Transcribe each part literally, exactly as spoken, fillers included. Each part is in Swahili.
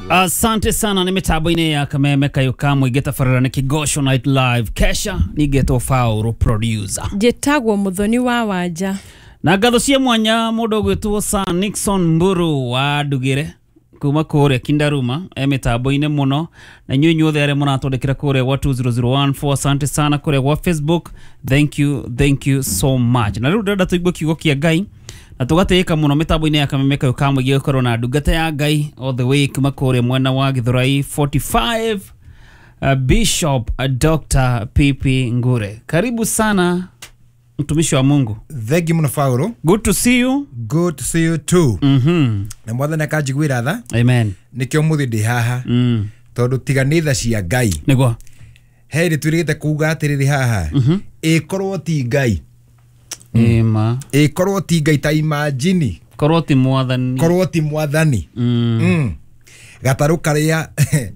Asante sana ni mitambo ine ya Kameme Kayuka mwigeta farara ni Kigosho Night Live Kesha ni geto fauro producer Jetagwo Muthoni wa Wanja na gathocie mwanya mundu gwitwo Sa Nixon Mburu wa Dugire kuma kore Kindaruma e mitambo ine muno na nyunyu othe are muratondekera kore wa two zero zero one four. Asante sana kore wa Facebook. Thank you, thank you so much. Na riu ndenda tuigwe kiugo kia Ngai na tugateeka muno mitambo ine ya Kameme Kayuka mwigio korwo na ndungata ya Ngai all the way kuma kore mwena wa Githurai forty-five. uh, Bishop uh, Doctor Pipi Ngure, karibu sana mtumishi wa Mungu. Thank you muno Paulo. Good to see you. Good to see you too. Mhm. Na mwathani akajigwira tha. Amen. Nikio muthi ndi haha. Mm. Tondu tiganitha cia Ngai. Nigwa. Heri twirite kuuga atiriri haha. Mhm. Ikorwo ti Ngai. Ema. Ikorwo ti Ngai ta imagine. Korwo ti mwathani. Korwo ti mwathani. Mm. Mm. Gataru karia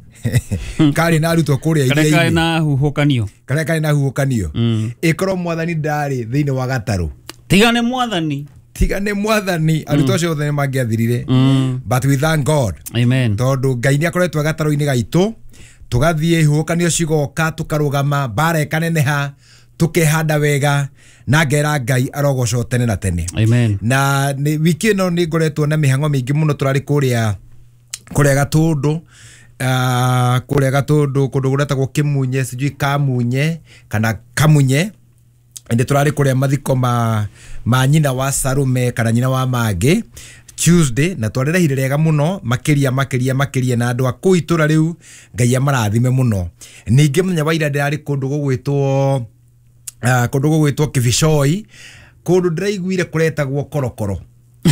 kari na arutwo kuria iria. Kare na huhokanio. Kare kare na huhokanio. Mm. Ikorwo mwathani ndari thiini wa gataru. Tigane mwathani. Tigane mwathani arutwo cio othe mangiathirire. Mm. But we thank God. Amen. Tondu Ngai ni akoretwo gataru-ini gaitu tugathie huhokanio cigoka tukarugama bare kaneneha tukehanda wega na ngera Ngai arogocwo tene na tene. Amen. Na ni wiki no ni ngoretwo na mihango mingi muno turari kuria kuria Gatundu uh, kuria Gatundu kundu guretagwo Kimunye sijui Kamunye kana Kamunye ende turari kuria mathiko ma ma nyina wa Sarume kana nyina wa Mage Tuesday na twarerehire rega muno makiria makiria makiria na andu aku itura riu Ngai amarathime muno. Ningi munya waira ndirari kundu gugwitwo uh, kundu gugwitwo Kivishoi kundu ndiraiguire kuretagwo Korokoro.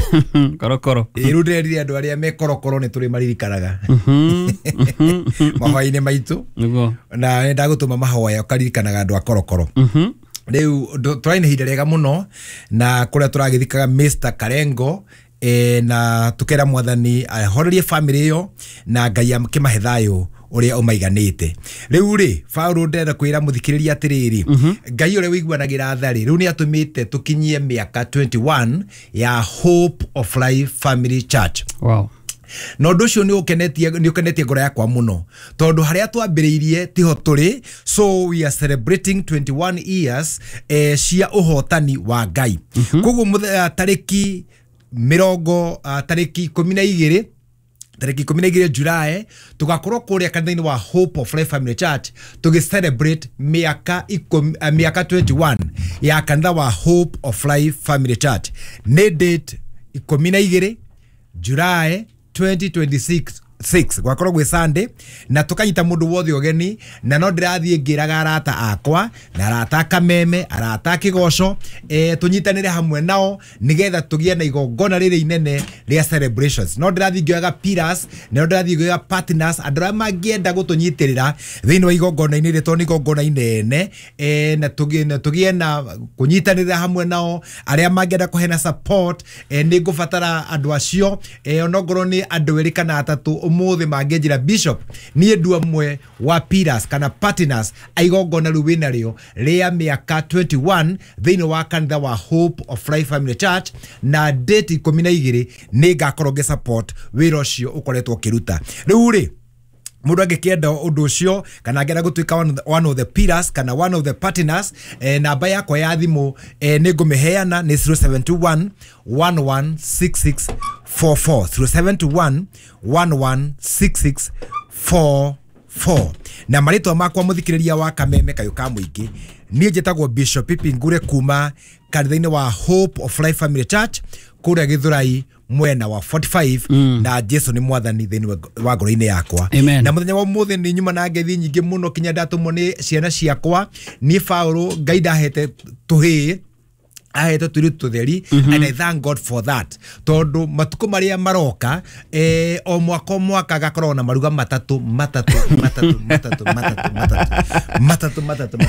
Korokoro. Iru ndirerire andu aria me Korokoro ni turi maririkanaga. Mhm. Mahoya-ini maitu. Nigwa. Na ndagutuma mahoya ukaririkanaga andu a Korokoro. Mhm. Riu turaine hinde rega muno na kuria turagithikaga Mister Karengo e, na tukera mwathani ahorerie family yo na Ngai akimahe thayo uria umaiganite. Riu ri Paulo ndenda kwira muthikiriria atiriri Ngai uria wiguanagira thari riu ni atumite tukinyie miaka twenty-one ya Hope of Life Family Church. Wow. No nducio ni ukenetie ni ukenetie ngoro yakwa muno tondu haria twambiriirie tiho turi, so we are celebrating twenty-one years eh, cia uhotani wa Ngai. Mm -hmm. Koguo uh, tariki mirongo uh, tariki ikumi na igiri tariki ikumi na igiri Julai tugakorwo kuria kanitha-ini wa Hope of Life Family Church tugi celebrate miaka ikumi uh, miaka twenty-one ya kanitha wa Hope of Life Family Church. Ni date ikumi na igiri Julai twenty twenty-six six gwakorwo gwe Sunday na tukanyita mundu wothe ogeni na no ndirathie ngiraga arata akwa na arata Kameme arata Kigosho e, tunyitanire hamwe nao nigetha tugie na igongona riri inene ria celebrations. No ndirathie ngioyaga pillars na no ndirathie ngioyaga partners andra mangienda gutunyitirira thiini wa igongona ini rito ni igongona inene e, na tugie na tugie na kunyitanira hamwe nao aria mangienda kuhena support e, ni ngubatara andu acio e, onogoro ni andu eri kana atatu umuthi mangenjira Bishop ni ndu amwe wa pillars kana partners aigongona riu wina rio ria miaka twenty-one thiini wa kanitha wa Hope of Life Family Church na date ikumi na igiri ni ngakorwo nge support wira ucio ukoretwo kiruta. Riu ri mundu angikienda undu ucio kana ngenda gutuika one of the pillars kana one of the partners eh, namba yakwa ya thimu eh, ni ngumiheana ni zero seven two one one one six six four four zero seven two one one one six six four four. Na maritwa makwa muthikiriria wa Kameme Kayuka mwingi ni njitagwo Bishop Pipi Ngure kuma kanitha-ini wa Hope of Life Family Church kuria Githurai mwena wa forty-five. Mm. Na Jesu ni mwathani thiini wa ngoro-ini yakwa. Amen. Na muthenya wa muthi ni nyuma na ngethi nyingi muno kinya ndatumwo ni ciana ciakwa ni Paulo Ngai ndahete tuhi ahete turi tutheri. Mm -hmm. And I thank God for that tondu matuko maria maroka eh, o mwaka mwaka gakorwo na maruga matatu matatu matatu matatu matatu matatu matatu matatu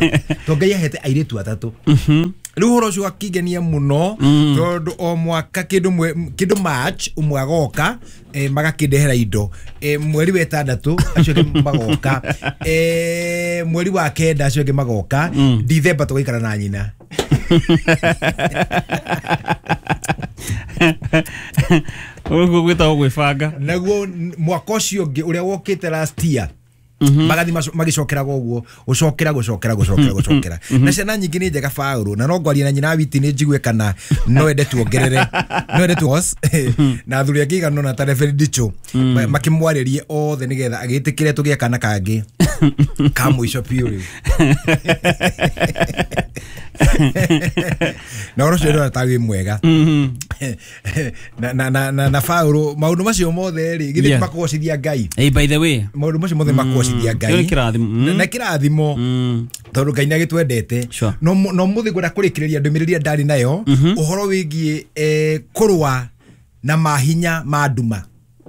to Ngai ahete airitu atatu. Mhm. Riu horo cio akigenia muno tondu o mwaka kindu kindu March umwe agoka eh, magakindehera indo eh, mweri wa itandatu acio magoka eh, mweri wa kenda acio magoka December tugaikara na nyina. Ugo gwita gwibanga. Naguo mwaka ucio ngi uria wokite last year. Magathi magicokeraga uguo ucokera gucokera gucokera gucokera na ciana nyingi ni njega Paulo na no ngwaria na nyina witi ni njigue kana no ende tuongerere no ende tuos na thuri akiga no na tareferi dicho makimwaririe othe nigetha agitikire tugia kana kangi ka mwisho piuri na oro cio ndo tawi mwega na na na na Paulo maundu macio mothe ri githi makogocithia Ngai. Hey, by the way maundu macio mothe makogocithia Ngai na kirathimo tondu Ngai nagitwendete no no muthi gwenda kurikiriria ndumiriria ndari nayo uhoro wigie kurwa na mahinya ma nduma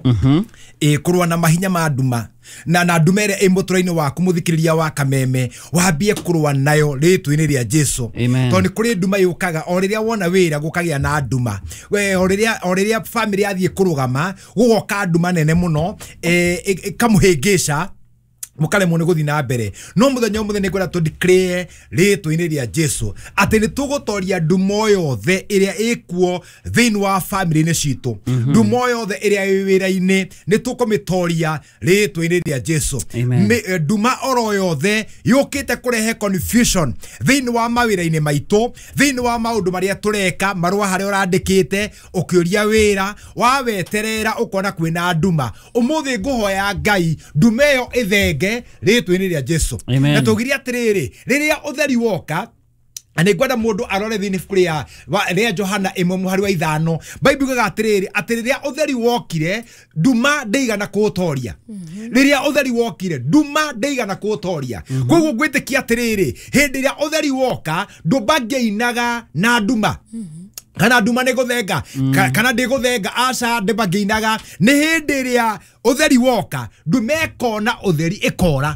e kurwa na mahinya ma nduma na na ndumere imuturaini waku muthikiriria wa Kameme wambie kurwa nayo ritwini ria Jesu tondu kuri nduma yukaga o riria wona wira gukagia na nduma we o riria o riria family athie kurugama gugoka nduma nene muno e kamuhingisha mukale mone guthi na mbere no muthenya muthenya ngwira to declare ritwini ria Jesu ati ni tugutoria ndumo yothe iria ikuo thini wa family ni citu ndumo yothe iria wira-ini ni tukumitoria ritwini ria Jesu nduma oro yothe yukite kurehe confusion thini wa mawira-ini maitu thini wa maundu maria tureka marua haria urandikite ukiuria wira waweterera ukona kwina nduma umuthi nguhoya Ngai ndumeyo ithenge ritwini ria Jesu na tugiria atiriri riria utheri woka ane gwada mundu arore thini fukuri ya ria Johana imwe muhari wa ithano Bible gaga atiriri atiriria utheri wokire nduma ndeigana kutoria riria utheri wokire nduma ndeigana kutoria koguo gwitikia atiriri hindi ria utheri woka ndumbangeinaga na nduma kana nduma ni guthenga kana ndi guthenga aca ndimbangeinaga ni hindi ria utheri woka ndumekona utheri ikora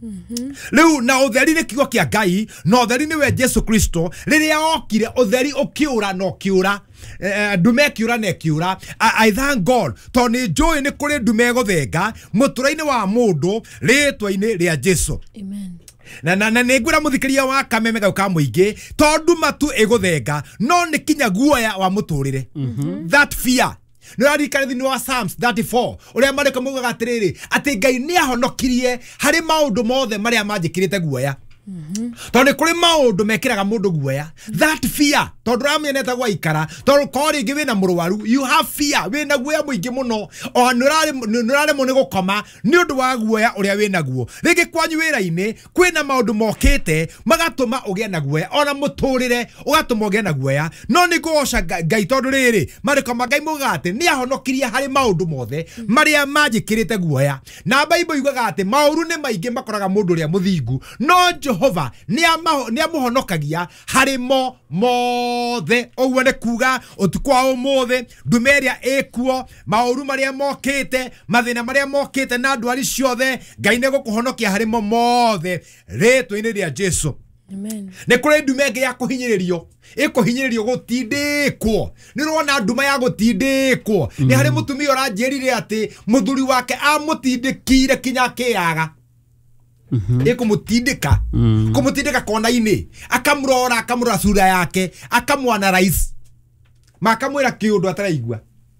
Leu na utheri ni kigo kia Ngai na utheri ni we Jesu Kristo riria okire utheri ukiura no kiura ndume kiura ne kiura I thank God to ni joy ni kuri ndume guthenga muturaini wa mundu ritwa-ini ria Jesu. Amen. na na na negura muthikiria wa Kameme gau ka muingi tondu matu eguthenga no ni kinya guoya wa muturire that fear no arikare thini wa Psalms thirty-four uria mareka mugaga atiriri ati Ngai ni ahonokirie hari maundu mothe maria manjikirite guoya tondu kuri maundu mekiraga mundu guoya that fear tondu rameneta gwa ikara tondu kori ngi wina murwaru you have fear wina guoya muingi muno o nurare nurare mune gukoma ni undu wa guoya uria wina guo rigi kwanyu wira-ini kwina maundu mokite magatuma ugie na guoya ona muturire ugatuma ugie na guoya no ni goca Ngai tondu riri mariko Ngai mugate ni ahonokirie hari maundu mothe maria manjikirite guoya na Bible yugaga ati mauru ni maingi makoraga mundu uria muthingu no Jehova ni amaho ni amuhonokagia harimo mothe ogwo ne kuga utukwa umuthe ndumeria ekuo mauru maria mokite mathina maria mokite na ndwari ciothe Ngai ne gukuhonokia harimo mothe ritwa-ini ria Jesu. Amen. Ne kure ndume ngi ya kuhinyiririo ikuhinyiririo gutindikwo ni rona nduma ya gutindikwo ni hari mutumia uranjerire ati muthuri wake amutindikire kinya kiaga eko mutindika kumutindika kona-ini akamurora akamurora sura yake akamwana rais makamwira kiundu ataraigua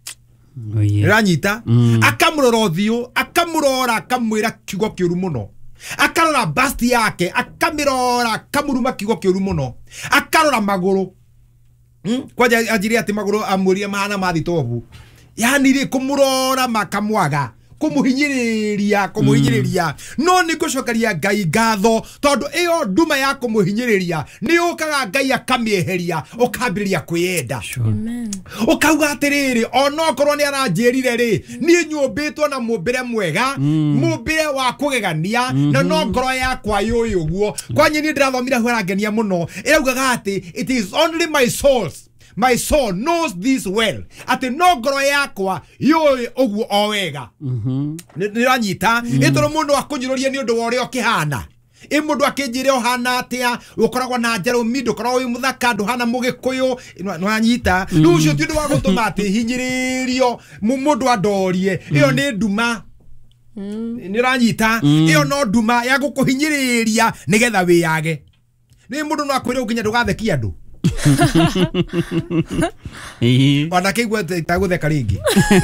ranyita akamurora uthio akamurora akamwira kiugo kiuru muno akarora basti yake akamirora akamuruma kiugo kiuru muno akarora maguru kwaja ajiri ati maguru amuria mahana mathitobu yani ri kumurora makamwaga kumuhinyiriria kumuhinyiriria no ni gucokeria Ngai ngatho tondu iyo nduma ya kumuhinyiriria ni ukaga Ngai akamieheria ukambiriria kwiyenda. Amen. Ukauga atiriri ono korwo ni aranjirire ri ni nyumbitwo na mumbire mwega mumbire wa kugegania na no ngoro yakwa yuyu guo kwanye ni ndirathomira hwarangenia muno iraugaga ati it is only my souls my soul knows this well ati no ngoro yakwa yoy ogwo o wega niranyita itoro mundu akunyiroria ni undu wore okihana e mundu akinjire ohana atia ukoragwa na njero mindo korwo wi muthaka nduhana mugikuyu niranyita rucio ti ndu wa gutuma ati hinyiririo mundu andorie iyo ni nduma niranyita iyo no nduma ya gukuhinyiriria nigetha wiyage ni mundu no akwire ukinya ndugathekia andu Ii. Ona kigwa tagutheka ringi.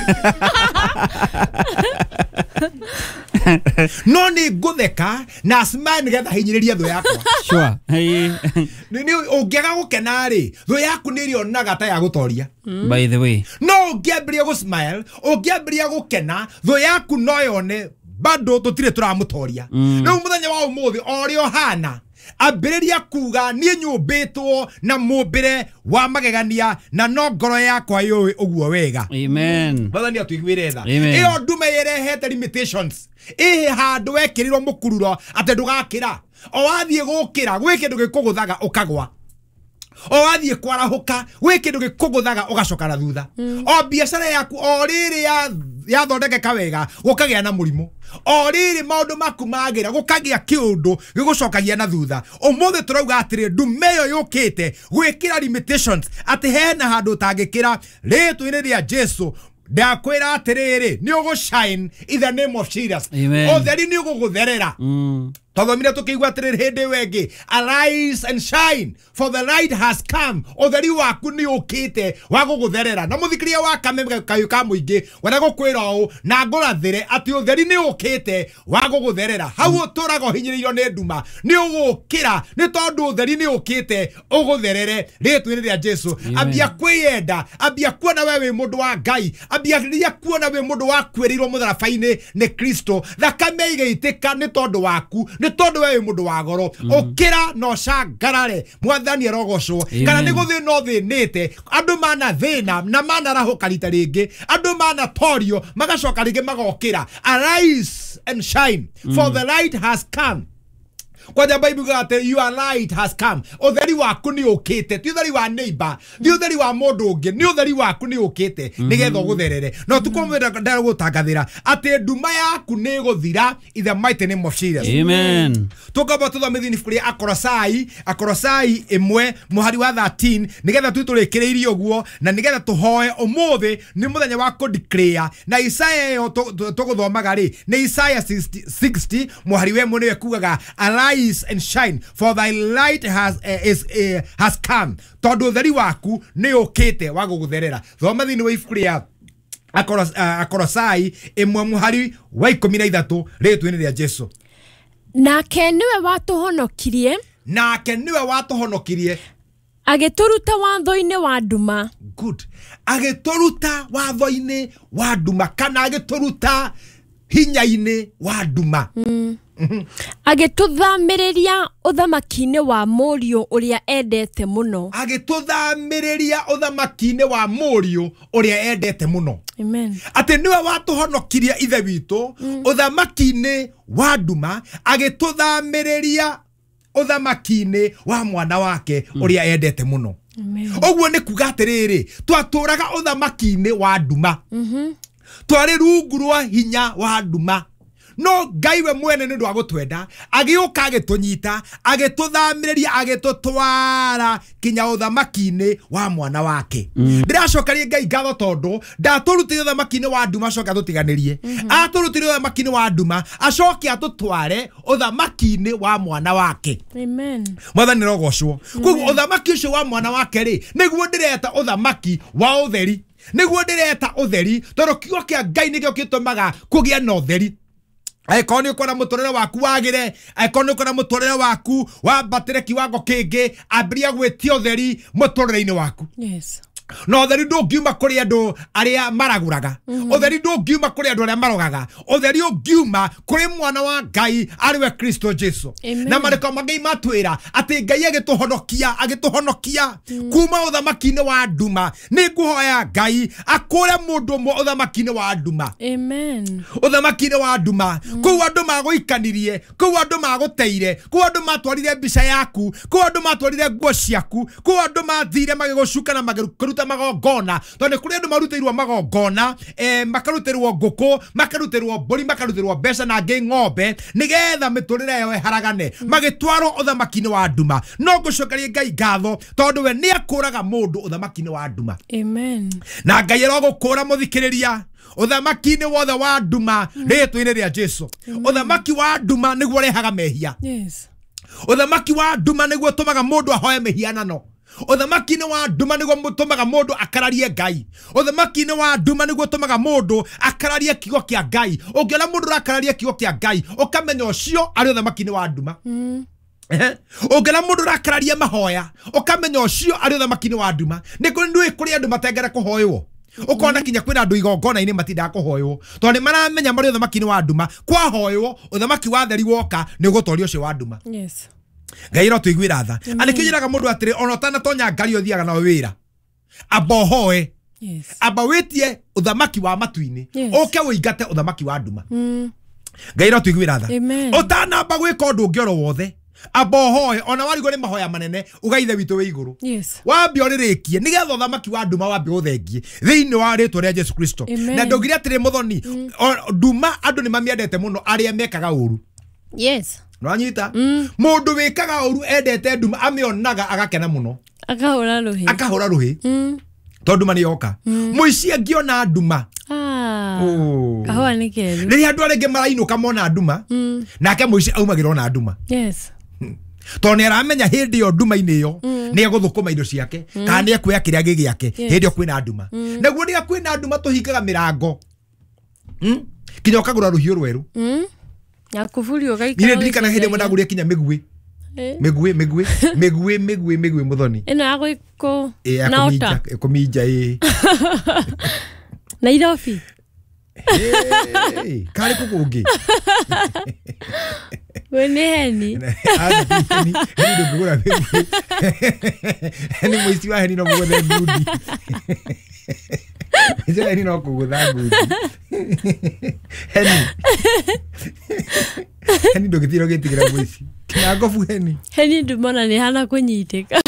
No ni gutheka na smile nigetha hinyiriria thu yakwa. Sure. Ii. Ni ni ungiaga gukena ri thu yaku ni rionaga ta ya gutoria. By the way. No ungiambiria gu smile, ungiambiria gukena thu yaku no yone bado tutire turamutoria. Riu muthenya wa umuthi orio hana ambiriria kuga nie nyumbitwo na mumbire wa magegania na no ngoro yakwa yoi uguo wega. Amen. Bathani atuigwire tha. Amen. Iyo ndume yerehete limitations. Ihi handu wekirirwo mukururo ate ndugakira. O wathie gukira gwe kindu gikuguthaga ukagwa. O wathie kwarahuka gwe kindu gikuguthaga ugacoka na thutha. O biashara yaku o riri ya ya thondekeka wega gukagia na murimu. O riri maundu maku magira gukagia kiundu gigucokagia na thutha. Umuthi turauga atiri ndume yo yukite gwikira limitations ati hena handu tangikira ritwini ria Jesu. Ndakwira atiriri ni ugushine in the name of Jesus. O theri ni ugugutherera. Mm. Tothomire tukigwa atiriri hindi wengi arise and shine for the light has come. O theri waku ni ukite wa gugutherera na muthikiria wa kameme kayu ka muingi wena gukwira u na ngurathire ati o theri ni ukite wa gugutherera hau uturaga hinyiririo ni nduma ni ugukira ni tondu theri ni ukite ugutherere ritwini ria Jesu. Ambia kwiyenda, ambia kuona wewe mundu wa Ngai, ambia ria kuona wewe mundu wa kwirirwo mutharabaini ni Kristo. Thakame igaitika ni tondu waku, ni tondu wewe mundu wa goro. Ukira no cangarare mwathani arogocwo kana ni guthi no thinite andu mana thina na mana rahuka rita ringi, andu mana torio magacoka ringi magokira. Arise and shine for the light has come. Kwa the Bible gate your light has come. Utheri waku ni ukite, ti utheri wa neighbor, ti utheri wa mundu ungi, ni utheri waku ni ukite nigetha gutherere. No tukomwira ndara gutangathira ati nduma yaku ni guthira in the mighty name of Jesus. Amen. Tukaba tuthomithini fukuri Akorosai, Akorosai imwe muhari wa thirteen nigetha twiturikireirie uguo na nigetha tuhoe umuthi ni muthenya wa ku declare na Isaiah yo tuguthomaga ri ni Isaiah sixty muhari we mune kugaga alive and shine for thy light has uh, is uh, has come. Tondu theri waku ni ukite wa gugutherera. Thoma thini wa ibuku ria Akoros, uh, Akorosai imwe muhari wa ikumi na ithatu ritwini ria Jesu. Nake niwe watuhonokirie, nake niwe watuhonokirie agituruta watho-ini wa nduma. Good. Agituruta watho-ini wa nduma kana agituruta hinya-ini wa nduma. Mm. Mm-hmm. Agituthamiria uthamaki-ini wa Mũriũ uria endete muno. Agituthamiria uthamaki-ini wa Mũriũ uria endete muno. Amen. Ati niwe watuhonokiria ithe witu mm. uthamaki-ini wa nduma agituthamiria uthamaki-ini wa mwana wake mm. uria endete muno. Amen. Oguo ni kuga atiriri twaturaga uthamaki-ini wa nduma. Mhm. Mm twari rungu rwa hinya wa nduma. No Ngai we mwene ni ndwa gutwenda agiuka agitunyita agituthamiria agitutwara kinya uthamaki-ini wa mwana wake. Ndiracokaria Ngai ngatho tondu ndaturutire uthamaki-ini wa nduma acoka tutiganirie. Aturutire uthamaki-ini wa nduma acoke atutware uthamaki-ini wa mwana wake. Amen. Mwathani rogocwo. Koguo uthamaki ucio wa mwana wake ri niguo ndireta uthamaki wa utheri. Niguo ndireta utheri tondu kiugo kia Ngai nikio gitumaga kugia na utheri. Aiko ni ukona mutorere waku wagire, aiko ni ukona mutorere waku wambatire kiwango kingi, ambiria gwitia utheri mutorere-ini waku. Yes. No utheri ndungiuma kuri andu aria maraguraga. Utheri ndungiuma kuri andu aria marogaga. Utheri ungiuma kuri mwana wa Ngai ariwe Kristo Jesu. Na mariko mangi matwira ati Ngai agituhonokia agituhonokia kuma uthamaki-ini wa nduma. Ni nguhoya Ngai akure mundu mo uthamaki-ini wa nduma. Amen. Uthamaki-ini wa nduma ku andu maguikanirie, ku andu maguteire, ku andu matwarire mbica yaku, ku andu matwarire nguo ciaku, ku andu mathire magigucuka na magiruka magongona. Tondu kuri andu marutirwo magongona eh makarutirwo nguku, makarutirwo mburi, makarutirwo mbeca na ngi ng'ombe nigetha miturire yo haragane magitwarwo uthamaki-ini wa nduma. No ngucokerie Ngai ngatho tondu we ni akuraga mundu uthamaki-ini wa nduma. Amen. Na Ngai arogukura muthikiriria uthamaki-ini wothe wa nduma ritwi-ini ria Jesu. Uthamaki wa nduma niguo rehaga mehia. Yes. Uthamaki wa nduma niguo tumaga mundu ahoe mehianano. Uthamaki-inĩ wa nduma nĩguo mũtũmaga mũndũ akararie Ngai. Uthamaki-inĩ wa nduma nĩguo ũtũmaga mũndũ akararie kiugo kĩa Ngai. Ũngĩona mũndũ ũrakararia kiugo kĩa Ngai, ũkamenya ũcio arĩ uthamaki-inĩ wa nduma. Mm. Ũngĩona mũndũ ũrakararia mahoya, ũkamenya ũcio arĩ uthamaki-inĩ wa nduma. Nĩ kũrĩ kũrĩ andũ matengere kũhoywo. Ukona kinya kwina andu igongona-inĩ matinda kuhoywo. To ni maramenya mari uthamaki-inĩ wa nduma. Kwahoywo uthamaki wa theri woka ni ũgũtoria ũcio wa nduma. Yes. Ngai no tuiguira tha. Anikijiraga mundu atiri ona utanatonya ngari uthiaga na wira. Amba hoye. Yes. Amba witie uthamaki wa matu-ini. Yes. Oke uingate uthamaki wa nduma. Mm. Ngai no tuiguira tha. Amen. Utanamba gwika undu ungioro wothe. Amba hoye ona warigo ni mahoya manene ugaithe witu we iguru. Yes. Wambi oririkie nigetha uthamaki wa nduma wambi uthengie thiini wa ritwa ria Jesu Kristo. Na ndogire atiri muthoni nduma andu ni mamiendete muno aria mekaga uru. Yes. Nwanyita mundu wikaga uru endete nduma amionaga agakena muno. Akahura ruhi. Akahura ruhi. Mm. To nduma ni yoka. Muici angiona nduma. Ah. Oh. Kahua ni keru. Riria andu arenge marainuka mona nduma. Mm. Nake muici aumagirwo na nduma. Yes. To ni aramenya hindi yo nduma-ini iyo ni eguthukuma indo ciake kana ni ekuya kiria gigi yake hindi yo kwina nduma. Naguo ni kwina nduma tuhingaga mirango. Mm. Kinya ukagura ruhiu rweru. Mm. Yakufuri ugaika. Ni ndikana hindi mwana guria kinya migwi. Migwi migwi migwi migwi migwi muthoni. Ino yago iko na ota. Ikuminja i. Nairobi. Hey, kari kukungi. Wene heni. Heni heni ndugura migwi. Heni muici wa heni no muguthe ngudi. Ije heni no kugutha ngudi. Heni. Heni ndugitiro gitigira muici. Kina ngofu heni. Heni ndumona ni hana kunyiteka.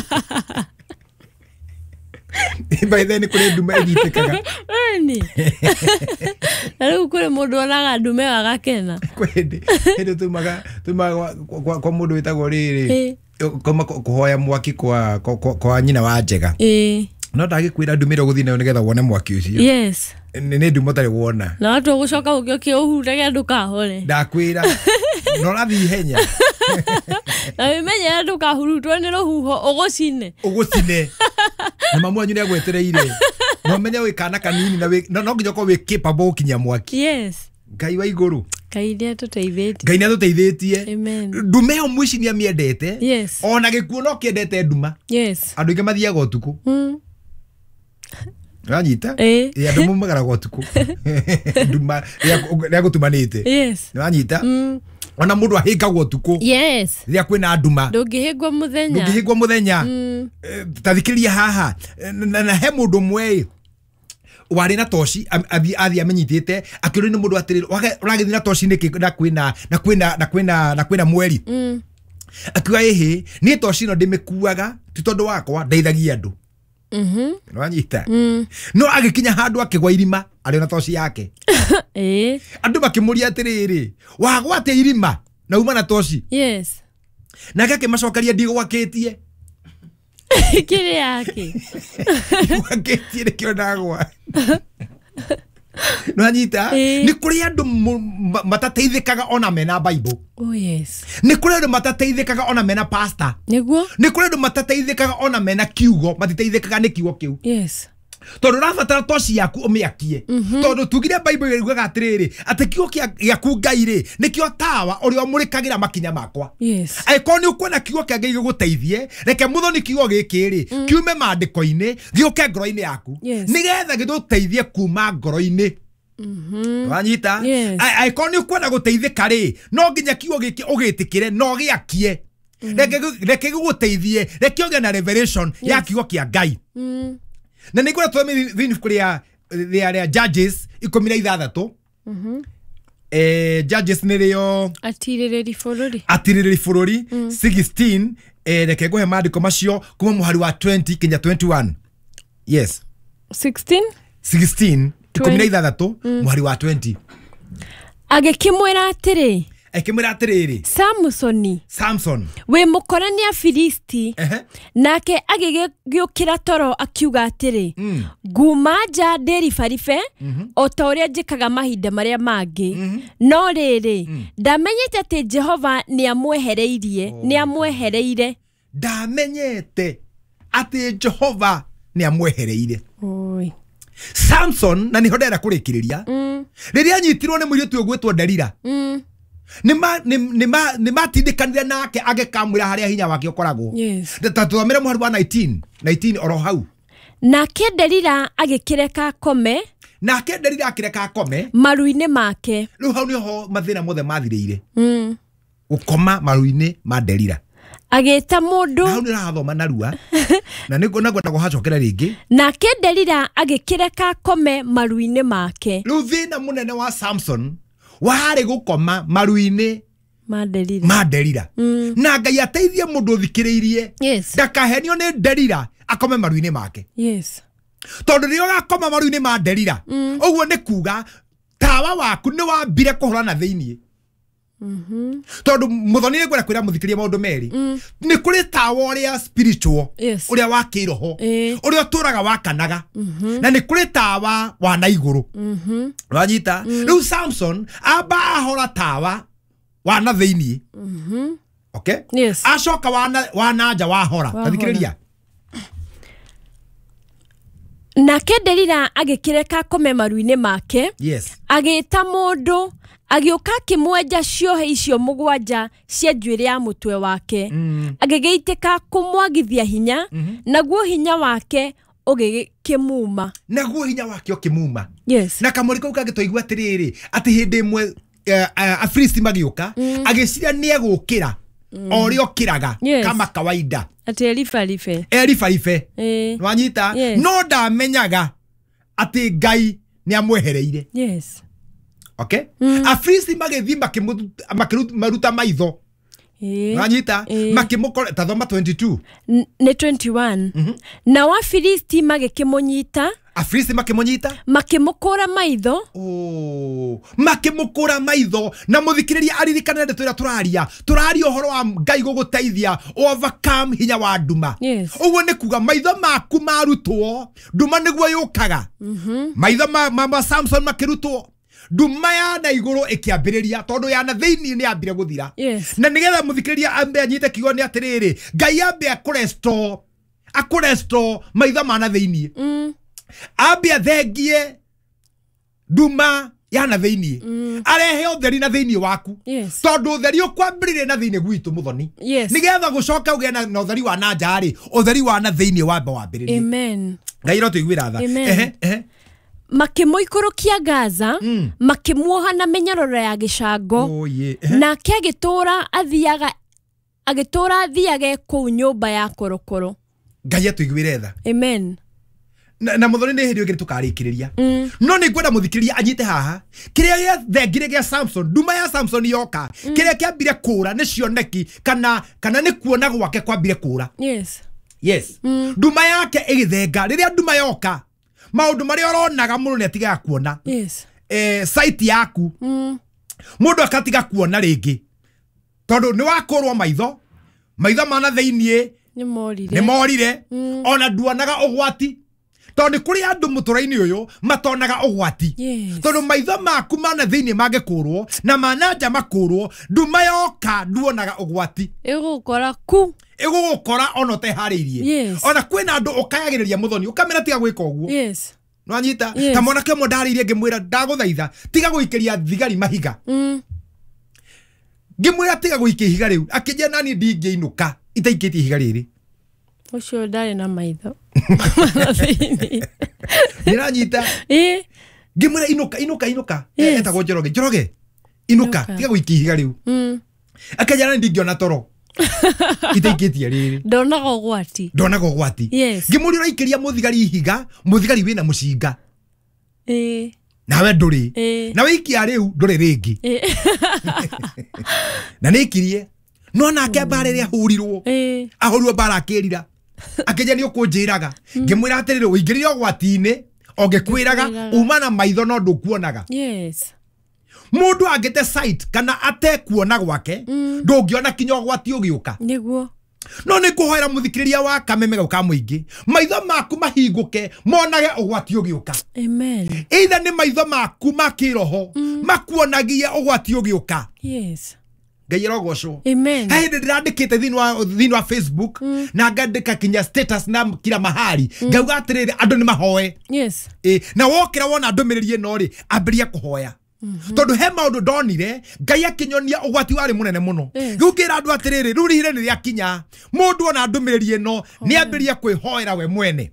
By then kule nduma igitekaga. Heni. Nari kule mundu onaga ndume agakena. Kwende. Hendo tumaga tumaga kwa mundu witagwo riri. Koma kuhoya mwaki kwa kwa nyina wa Njega. Eh. No ndagikwira ndumire guthi nayo nigetha wone mwaki ucio. Yes. Ni ndumo tari wona. Na watu gucoka ukioke uhurage andu kahore. Ndakwira. No rathi henya. Na wimenya andu kahurutwo ni ruhuho ugucine. Ugucine. Na mamu anyu ni agwetereire. No menya we kana kanini na we no nginya ko we capable kinya mwaki. Yes. Ngai wa iguru. Ngai ni atuteithitie. Ngai ni atuteithitie. Amen. Ndume yo mwici ni amiendete. Yes. Ona gikuo no kiendete nduma. Yes. Andu inge mathiaga utuku. Mm. Wanyita? Eh. Ya ndumu magara utuku. Nduma ya gutumanite. Yes. Wanyita? Mm. Ona mundu ahingagwo utuku. Yes. Ria kwina nduma. Ndungihingwo muthenya. Ndungihingwo muthenya. Mm. Tathikiria haha na he mundu mwe wari na toshi athi athi amenyitite akiri ni mundu atirira uragithi na toshi niki na kwina na kwina na kwina na kwina mweri. Mm. Akiwa ehe ni toshi no ndimikuaga ti tondu wakwa ndeithagia andu. Mhm. Nwanyita. Mm. No agikinya handu akigwa irima ari na toshi yake. Eh. Andu bakimuria atiriri wagwa ate irima na uma na toshi. Yes. Na gake macokaria ndigwakitie. Kire yake. Wakitie ni kionagwa. Nwanyita ni kuri andu matateithikaga ona mena Bible. Oh yes. Ni kuri andu matateithikaga ona mena pastor. Niguo? Ni kuri andu matateithikaga ona mena kiugo, matiteithikaga ni kiugo kiu. Yes. Tondu rabatara toshi yaku umiakie. Tondu tugire Bible iguga atiriri ati kiugo giaku Ngai ri nikio tawa uria umurikagira makinya makwa. Yes. Aiko ni ukwena kiugo kia Ngai giguteithie reke muthoni kiugo giki ri kiume mandiko-ini giuke ngoro-ini yaku nigetha gituteithie kuma ngoro-ini. Mhm. Wanyita? Aiko ni ukwena guteithika ri no nginya kiugo giki ugitikire no giakie. Reke reke giguteithie reke uge na revelation ya kiugo kia Ngai. Mhm. Na nigura twame thini kuria ria Judges ikumi na ithathatu. Mhm. Eh Judges nirio atiriri bururi. Atiriri bururi sixteen eh reke guhe mandiko macio kuma muhari wa twenty kinya twenty-one. Yes. sixteen sixteen ikumi na ithathatu muhari wa twenty. Agikimwira atiri Ekimwira atiriri Samsoni Samson we mukorani a Filisti nake agigiukira toro akiuga atiri nguma nja ndiribaribe o ta uria njikaga mahinda maria mangi no riri ndamenyete ati Jehova ni amwehereirie ni amwehereire ndamenyete ati Jehova ni amwehereire. Oi. Samson na niho ndera kurikiriria Mm. riria anyitirwo ni muiritu ugwitwo Delila Mm. nima nima nima tindikanire nake agekamwira haria hinya wake ukoragwo. Yes. Tatuamira mwari wa nineteen nineteen oro hau Nake Delila agikireka kome nake Delila akireka akome maru-ini make. riu hau niho mathina mothe mathirire Mm. ukoma maru-ini ma Delila. Agita mundu Hau ni rathoma narua na niko nagwenda kuhacokera ringi. Nake Delila agikireka kome maru-ini make. Riu thina munene wa Samson wahari gukoma maru-ini Ma Delila. ma Delila. Mm. Na Ngai ateithie mundu thikiriirie Yes. ndakahenio ni Delila akome maru-ini make. Yes. Tondu rio gakoma maru-ini ma Delila uguo ni kuga tawa waku ni wambire kuhurana thiini. Mhm. Tondu muthoni ni gwera kwira muthikiria maundu meri ni kuri tawa uria spiritual Yes. uria wa kiroho Eh. uria turaga wakanaga na ni kuri tawa wa na iguru. Mhm. Wanyita riu Samson amba ahora tawa wa na thiini. Mhm. Okay? Yes. Acoka wana wananja wahora. Wahora. Tathikiriria. Nake Delila agikireka kome maru-ini make. Yes. Agita mundu agioka kimwenja ciohe icio mugwanja cia njuire ya mutwe wake. Mm. Agigeitika kumwagithia hinya naguo hinya wake ugikimuma. Naguo hinya wake okimuma. Yes. Na kamuri kau kagitoigua atiriri ati hindi imwe uh, uh, Afilisti magioka agiciria ni egukira orio kiraga Yes. kama kawaida. Ati elifalife. Erifarife. Eh. Wanyita Yes. no ndamenyaga ati Ngai ni amwehereire. Yes. Okay? Afilisti magithii makimaruta maitho. Eh. Wanyita Eh. makimukora tathoma twenty-two. N- Ni twenty-one. Na Wafilisti magikimunyita Afilisti makimunyita makimukura maitho. oh makimukura maitho na muthikiriria aririkana ndeto ira turaria turaria uhoro wa Ngai guguteithia overcome hinya wa nduma. Yes. Uguo ni kuga maitho maku marutwo nduma niguo yukaga. Maitho ma, ma, ma Samson makirutwo nduma ya na iguru ikiambiriria tondu ya na thiini ni ambire guthira. Yes. Na nigetha muthikiriria ambe anyite kigo ni atiriri Ngai ambe akuresto akuresto maitho ma na thiini. Mm. Ambia thengie nduma ya na thiini arehe utheri na thiini waku. Yes. Tondu utheri ukwambirire na thiini gwitu muthoni. Yes. Nigetha gucoka ugie na utheri wa na njari utheri wa na thiini wamba wambiririe. Amen. Ngai ro tuiguira tha. Amen. Ehe ehe. Makimuikurukia Gaza Mm. makimuoha na minyororo ya gicango Oh ye. Ehe. nake agitura athiaga agitura athiage kuu nyumba ya korokoro. Ngai atuiguire tha. Amen. Na, na muthoni ni hindi ngiri tukarikiriria. Mm. No ni ngwenda muthikiriria anyite haha kiria gia thengire gia Samson nduma ya Samson yoka kiria kiambire kura ni cioneki kana kana ni kuona gwake kwambire kura. Yes. Yes. Nduma yake igithenga riria nduma yoka maundu maria oronaga mundu ni atiga kuona. Yes. Eh site yaku Mm. mundu akatiga kuona ringi tondu ni wakurwo maitho maitho mana thiini Ni morire. ni morire ona nduonaga ugwati tondu kuri andu muturaini uyu matonaga ugwati. Yes. Tondu maitho maku mana thiini mangikurwo na mananja makurwo nduma yoka nduonaga ugwati Igukora ku. igugukora ona utehariirie. Yes. Ona kwina andu ukayagiriria muthoni ukamera tiga gwika uguo. Yes. Nwanyita Yes. ta mwana kemo ndariirie ngimwira ndaguthaitha tiga guikiria thigari mahiga. Mm. Ngimwira tiga guikia ihiga riu akinje nani ndingeinuka itaikitie ihiga riri. Ucio ndari na maitho. Niranyita Eh. ngimwira inuka inuka inuka Yes. eta go Njoroge Njoroge inuka Inuka. tiga guikia ihiga riu Mm. akinje nani ndingiona toro itaikitie riri. Ndonaga ugwati. Ndonaga ugwati. Yes. Ngimwira ikiria muthigari ihiga muthigari wina mucinga Eh. nawe nduri Eh. na wikia riu nduri ringi Eh. na nikirie no nake mbara ria hurirwo Eh. ahurwo mbara akirira akenja ni ukunjiraga ngimwira atiriri uingirire ogwati-ini ongekwiraga umana maitho no ndukuonaga. Yes. Mundu angite site kana atekuona gwake ndungiona kinya ogwati ugiuka. Niguo. No ni kuhoera muthikiriria wa Kameme gauka muingi maitho maku mahinguke monage ogwati ugiuka. Amen. Either ni maitho maku makiroho makuonagie ogwati ugiuka. Yes. ngai arogocwo Amen. hey ndirandikite thini wa thini wa Facebook na ngandika kinya status na kila mahali ngauga atiriri andu ni mahoe Yes. eh na wokira wona ndumiriri no ri ambiria kuhoya tondu he maundu ndonire ngai akinyonia ugwati wari munene muno gukira andu atiriri rurire ni ryakinya mundu ona ndumiriri no ni ambiria kwihoera we mwene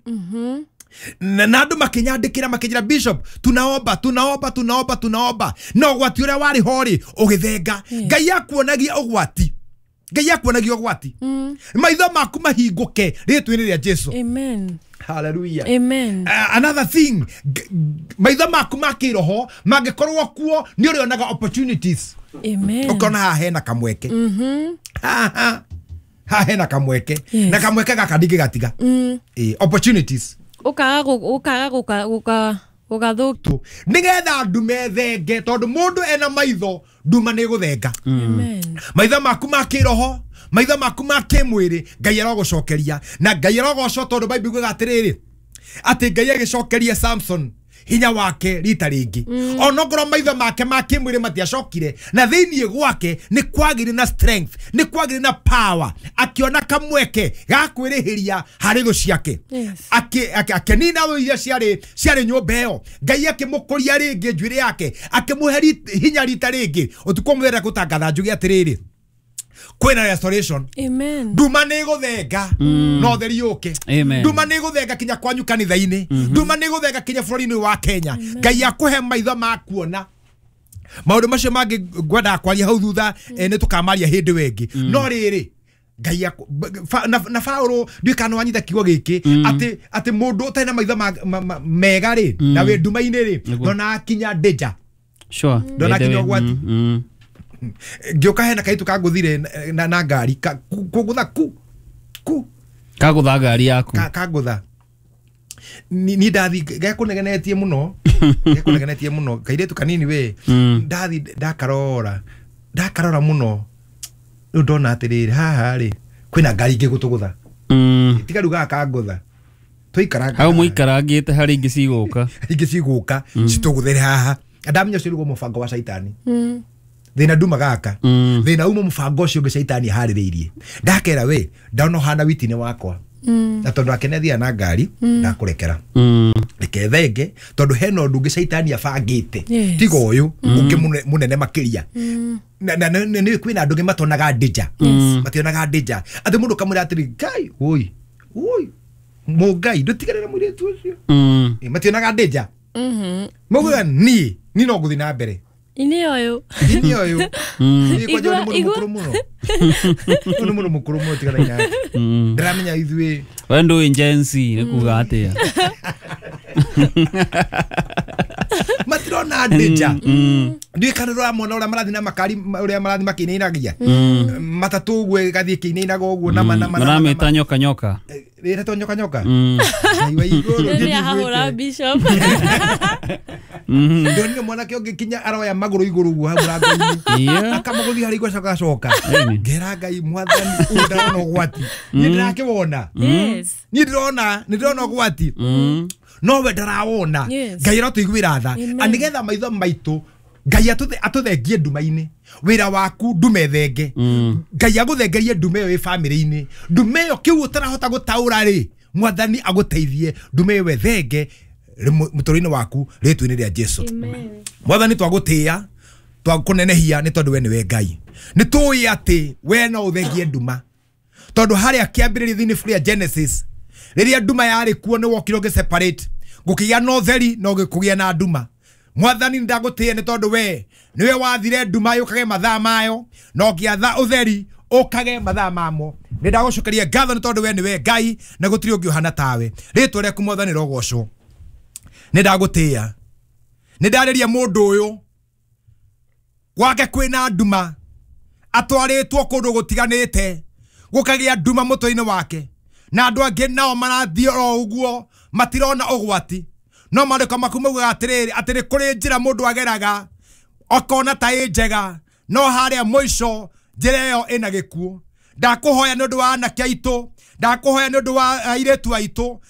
na andu makinyandikira makinjira bishop tunaomba tunaomba tunaomba tunaomba no ugwati uria wari hori ugithenga ngai akuonagia ugwati ngai akuonagia ugwati maitho maku mahinguke ritwini ria Jesu. Amen. Hallelujah. Amen. Uh, another thing, maitho maku makiroho mangikorwo kuo ni uri onaga opportunities. Amen. Ukona ha hena kamweke. Mhm. Ha ha. Ha hena kamweke. Yes. Na kamweke gakandingi gatiga. Mm. Eh, opportunities. Ukaga ukaga uka uka ugathuki. Nigetha ndume thenge tondu mundu ena maitho nduma ni guthenga. Amen. Maitho maku makiroho maitho maku makimwiri ngai arogucokeria na ngai arogocwo tondu Bible iguga atiriri ati ngai agicokeria Samson hinya wake rita ringi mm. onogoro maitho make makimwiri matiacokire na thiini gwake ni kwagire na strength ni kwagire na power akiona kamweke gakwirihiria hari thu ciake Yes. ake akenina wi iria ciari ciari nyumba iyo ngai akimukuria ringi njwire yake akimuheri hinya rita ringi utukomwera gutangatha njugi atiriri kwena restoration. Amen. Nduma ni guthenga mm. no theri yuke. Amen. Nduma ni guthenga kinya kwanyu kanitha-ini. Nduma ni guthenga kinya bũrũri-inĩ wa Kenya. Ngai akuhe maitho ma kuona. Maundu macio mangi ngwenda kwaria hau thutha ni tukamaria hindi wengi. No riri ngai na Paulo ndikana wanyita kigo giki ati ati mundu utena maitho mega ri na we nduma-ini ri ndona akinya danger. Sure. Ndona kinya gwati. Ngioka hena kaitu kaguthire na na ngari kugutha ku ku kagutha ngari yaku kagutha ni ndathi gakunegenetie muno gakunegenetie muno kairetu kanini we ndathi ndakarora ndakarora muno ru ndona atiriri haha ri kwina ngari ngigutugutha tiga ruga kagutha tuikaranga hau muikarangite hari ingi ciguka ingi ciguka cituguthere haha ndamenya cirugo mubango wa shaitani thina nduma gaka mm. thina uma mubango ucio ngi shaitani haririirie ndakera we ndano hana witine wakwa mm. na tondu akenethia na ngari ndakurekera mm. reke thenge tondu hena undu ngi shaitani abangite Yes. tiga uyu ungi munene makiria na na ni kwina andu ngi matonaga danger mationaga danger ati mundu kamwira atiri ngai oi oi mugai ndutigarira mwiretu ucio mm. mationaga danger Mhm. muga ni ni no nguthi na mbere Ini oyo. ini oyo ni kwa jona Igua- mundu mukuru muno mundu mundu mukuru muno tigana ina ndramenya ithwe we ndu injensi ni kuga atia matirona danger ndi kaniro amona ura marathi na makari ura marathi makininagia matatu gwe gathie kininaga uguo na mana mana maramita nyoka nyoka rira to nyoka nyoka Mm. aiwa igoro Ndio hahura bishop. ndio mwana kio gikinya aroya maguru iguru guo hamurango-ini Yeah. akamuguthi hari gwacoka coka Eni. ngera ngai mwathani undarona gwati ni ndirakibona Yes. ni ndirona ni ndirona gwati Mm. no we ndarawona Yes. ngai arotuiguira tha Amen. anigetha maitho maitu ngai atuthe atuthengie nduma-ini wira waku ndume thenge ngai aguthengerie ndume yo i family-ini ndume yo kiu utarahota gutaura ri mwathani aguteithie ndume yo we thenge mutoro-ini waku ritwi-ini ria Jesu. Amen. Mwathani twagutia twakunenehia ni tondu we ni we ngai ni tuyi ati we no uthengie nduma tondu haria kiambiriria thini free Genesis riria nduma yari kuo ni wokiro ge separate gukigia no theri no gikugia na nduma. Mwathani ndagutia ni tondu we niwe wathire nduma yukage mathaa mayo no giatha utheri ukage mathaa mamo ni ndagucokeria ngatho ni tondu we niwe ngai na gutiri ungi uhana tawe ritwa riaku Mwathani rogocwo ni ndagutia ni ndariria mundu uyu gwake kwina nduma atwaritwo kundu gutiganite gukagia nduma muto-ini wake na andu angi nao marathie ro uguo matirona ugwati no mariko makumauga atiriri atiri kuri njira mundu ageraga okona ta i njega no haria mwisho njira iyo ina gikuo ndakuhoya ni undu wa anake aitu ndakuhoya ni undu wa airetu aitu